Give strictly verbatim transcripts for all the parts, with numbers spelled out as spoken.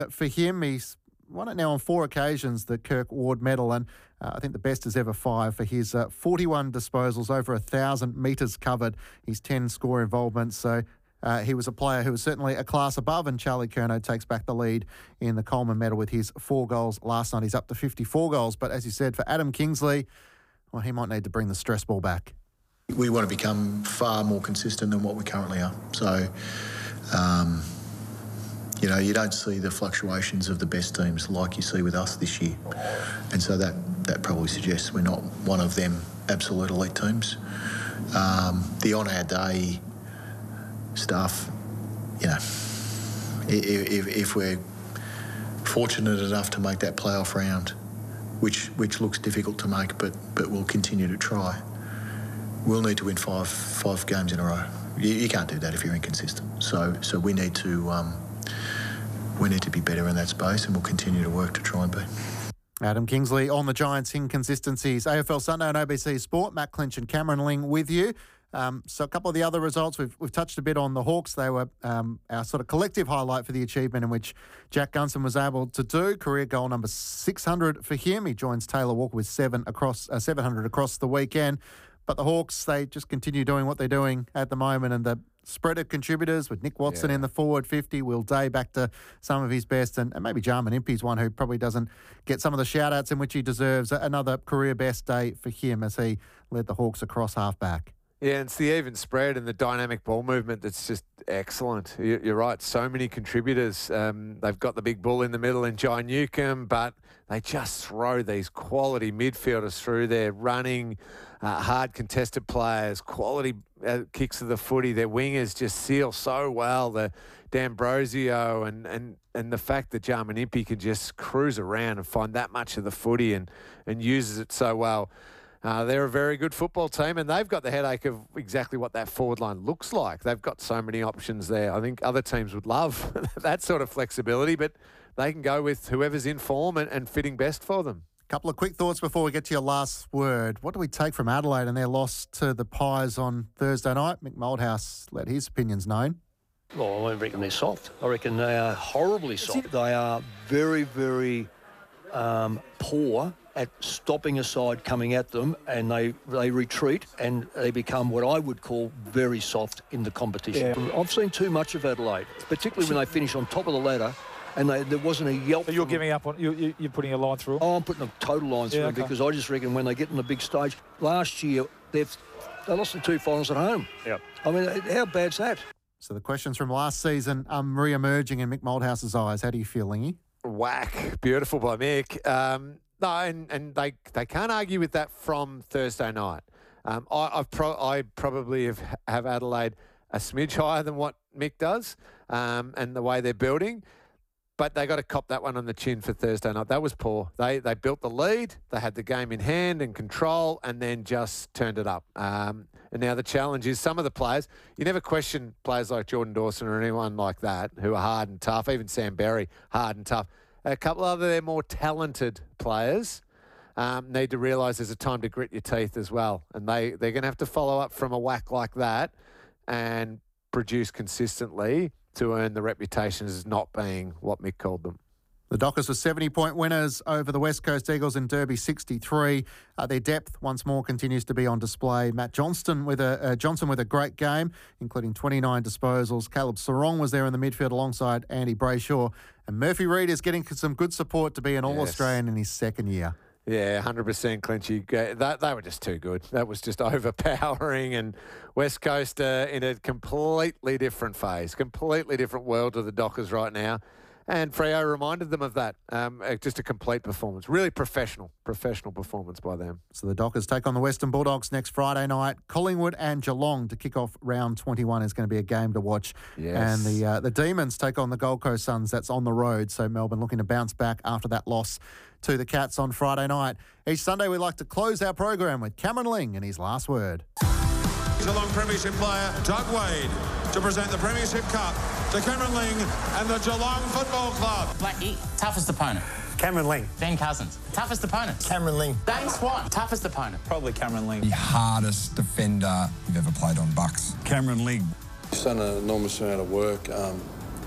For him, he's won it now on four occasions, the Kirk Ward medal, and uh, I think the best is ever five for his uh, forty-one disposals, over one thousand metres covered, his ten score involvements. So uh, he was a player who was certainly a class above, and Charlie Curnow takes back the lead in the Coleman medal with his four goals last night. He's up to fifty-four goals. But as you said, for Adam Kingsley, well, he might need to bring the stress ball back. We want to become far more consistent than what we currently are. So, um, you know, you don't see the fluctuations of the best teams like you see with us this year. And so that, that probably suggests we're not one of them absolute elite teams. Um, the on-our-day stuff, you know, if, if we're fortunate enough to make that playoff round, which which looks difficult to make, but but we'll continue to try, we'll need to win five five games in a row. You, you can't do that if you're inconsistent. So so we need to... Um, We need to be better in that space, and we'll continue to work to try and be. Adam Kingsley on the Giants' inconsistencies. A F L Sunday on A B C Sport. Matt Clinch and Cameron Ling with you. Um, so a couple of the other results, we've we've touched a bit on the Hawks. They were um, our sort of collective highlight for the achievement in which Jack Gunson was able to do. Career goal number six hundred for him. He joins Taylor Walker with seven across uh, seven hundred across the weekend. But the Hawks, they just continue doing what they're doing at the moment, and the spread of contributors with Nick Watson yeah. in the forward fifty, Will Day back to some of his best, and, and maybe Jarman Impey's one who probably doesn't get some of the shout-outs in which he deserves. Another career best day for him as he led the Hawks across half-back. Yeah, and it's the even spread and the dynamic ball movement that's just excellent. You're right, so many contributors. Um, they've got the big bull in the middle in John Newcomb, but they just throw these quality midfielders through there, running, uh, hard contested players, quality uh, kicks of the footy. Their wingers just seal so well. The D'Ambrosio and, and, and the fact that Jarman Impey can just cruise around and find that much of the footy and, and uses it so well. Uh, they're a very good football team, and they've got the headache of exactly what that forward line looks like. They've got so many options there. I think other teams would love that sort of flexibility, but they can go with whoever's in form and, and fitting best for them. Couple of quick thoughts before we get to your last word. What do we take from Adelaide and their loss to the Pies on Thursday night? Mick Moldhouse let his opinions known. Well, I reckon they're soft. I reckon they are horribly soft. They are very, very um, poor at stopping a side coming at them, and they they retreat and they become what I would call very soft in the competition. Yeah. I've seen too much of Adelaide, particularly when they finish on top of the ladder and they, there wasn't a yelp. So you're giving up on, you, you, you're putting a line through them? Oh, I'm putting a total line through yeah, them okay. because I just reckon when they get on the big stage, last year they've they lost the two finals at home. Yeah. I mean, how bad's that? So the questions from last season are um, re-emerging in Mick Moldhouse's eyes. How do you feel, Lingy? Whack. Beautiful by Mick. Um, No, and, and they they can't argue with that from Thursday night. Um, I I've pro- I probably have, have Adelaide a smidge higher than what Mick does, um, and the way they're building, but they got to cop that one on the chin for Thursday night. That was poor. They they built the lead, they had the game in hand and control, and then just turned it up. Um, and now the challenge is some of the players. You never question players like Jordan Dawson or anyone like that who are hard and tough. Even Sam Berry, hard and tough. A couple of their more talented players um, need to realise there's a time to grit your teeth as well. And they, they're going to have to follow up from a whack like that and produce consistently to earn the reputation as not being what Mick called them. The Dockers were seventy-point winners over the West Coast Eagles in Derby sixty-three. Uh, their depth once more continues to be on display. Matt Johnston with a uh, Johnson with a great game, including twenty-nine disposals. Caleb Sarong was there in the midfield alongside Andy Brayshaw. And Murphy Reid is getting some good support to be an All-Australian yes. in his second year. Yeah, one hundred percent Clinchy. That, they were just too good. That was just overpowering. And West Coast uh, in a completely different phase, completely different world to the Dockers right now. And Freo reminded them of that. Um, just a complete performance. Really professional, professional performance by them. So the Dockers take on the Western Bulldogs next Friday night. Collingwood and Geelong to kick off round twenty-one is going to be a game to watch. Yes. And the uh, the Demons take on the Gold Coast Suns. That's on the road. So Melbourne looking to bounce back after that loss to the Cats on Friday night. Each Sunday we like to close our program with Cameron Ling and his last word. Geelong Premiership player Doug Wade to present the Premiership Cup to Cameron Ling and the Geelong Football Club. Blackie, toughest opponent. Cameron Ling. Ben Cousins, toughest opponent. Cameron Ling. Dane Swan, toughest opponent. Probably Cameron Ling. The hardest defender you've ever played on Bucks. Cameron Ling. He's done an enormous amount of work. Um,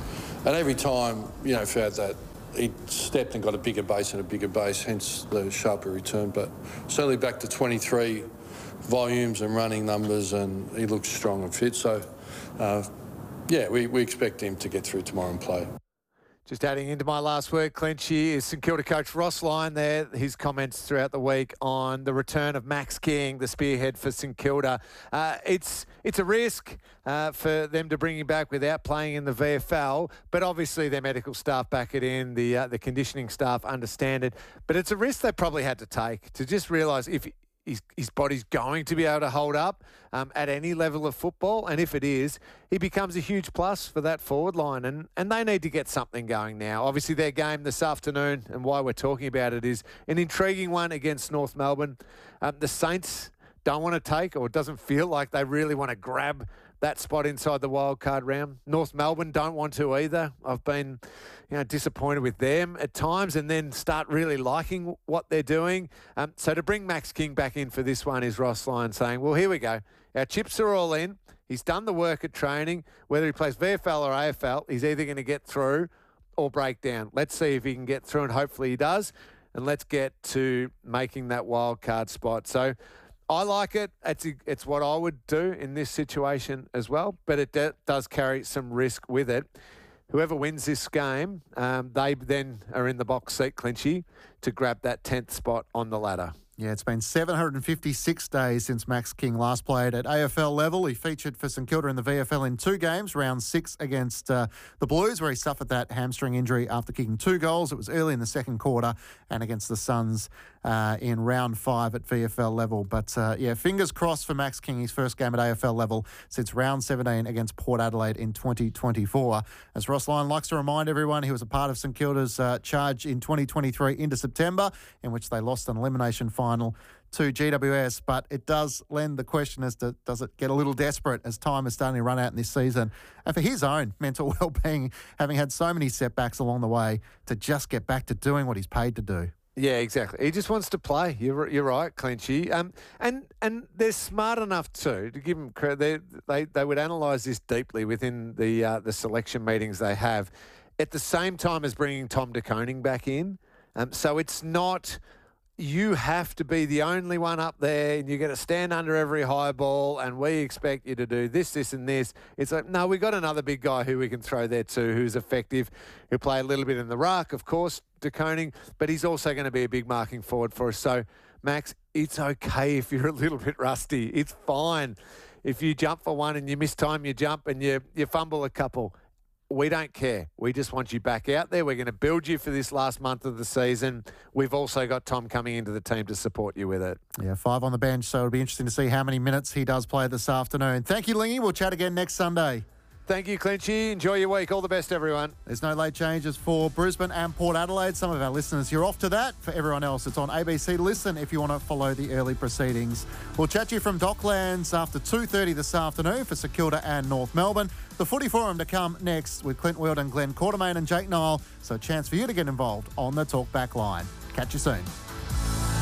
And every time, you know, throughout that, he stepped and got a bigger base and a bigger base, hence the sharper return. But certainly back to twenty-three volumes and running numbers, and he looks strong and fit. So, uh, yeah, we, we expect him to get through tomorrow and play. Just adding into my last word, Clinchy, is St Kilda coach Ross Lyon there. His comments throughout the week on the return of Max King, the spearhead for St Kilda. Uh, it's it's a risk uh, for them to bring him back without playing in the V F L, but obviously their medical staff back it in, the uh, the conditioning staff understand it. But it's a risk they probably had to take to just realise if His, his body's going to be able to hold up um, at any level of football. And if it is, he becomes a huge plus for that forward line. And, and they need to get something going now. Obviously, their game this afternoon, and why we're talking about it, is an intriguing one against North Melbourne. Um, the Saints don't want to take, or it doesn't feel like they really want to grab that spot inside the wildcard round. North Melbourne don't want to either. I've been, you know, disappointed with them at times, and then start really liking what they're doing. Um, so to bring Max King back in for this one is Ross Lyon saying, well, here we go. Our chips are all in. He's done the work at training. Whether he plays V F L or A F L, he's either going to get through or break down. Let's see if he can get through, and hopefully he does. And let's get to making that wildcard spot. So I like it. It's it's what I would do in this situation as well, but it de- does carry some risk with it. Whoever wins this game, um, they then are in the box seat, Clinchy, to grab that tenth spot on the ladder. Yeah, it's been seven hundred fifty-six days since Max King last played at A F L level. He featured for St Kilda in the V F L in two games, round six against uh, the Blues, where he suffered that hamstring injury after kicking two goals. It was early in the second quarter, and against the Suns uh, in round five at V F L level. But, uh, yeah, fingers crossed for Max King, his first game at A F L level since round seventeen against Port Adelaide in twenty twenty-four. As Ross Lyon likes to remind everyone, he was a part of St Kilda's uh, charge in twenty twenty-three into September, in which they lost an elimination final to G W S, but it does lend the question as to does it get a little desperate as time is starting to run out in this season, and for his own mental well-being, having had so many setbacks along the way, to just get back to doing what he's paid to do. Yeah, exactly. He just wants to play. You're you're right, Clinchy. Um, and and they're smart enough too to give him credit. They they they would analyse this deeply within the uh, the selection meetings they have, at the same time as bringing Tom De Koning back in. Um, so it's not, you have to be the only one up there and you're going to stand under every high ball and we expect you to do this, this and this. It's like, no, we've got another big guy who we can throw there too, who's effective, who'll play a little bit in the ruck, of course, De Koning, but he's also going to be a big marking forward for us. So, Max, it's okay if you're a little bit rusty. It's fine. If you jump for one and you miss time, you jump and you, you fumble a couple. We don't care. We just want you back out there. We're going to build you for this last month of the season. We've also got Tom coming into the team to support you with it. Yeah, five on the bench, so it'll be interesting to see how many minutes he does play this afternoon. Thank you, Lingy. We'll chat again next Sunday. Thank you, Clinchy. Enjoy your week. All the best, everyone. There's no late changes for Brisbane and Port Adelaide. Some of our listeners, you're off to that. For everyone else, it's on A B C to listen if you want to follow the early proceedings. We'll chat to you from Docklands after two thirty this afternoon for St Kilda and North Melbourne. The Footy Forum to come next with Clint Weldon, Glenn Quartermain and Jake Nile. So a chance for you to get involved on the Talkback line. Catch you soon.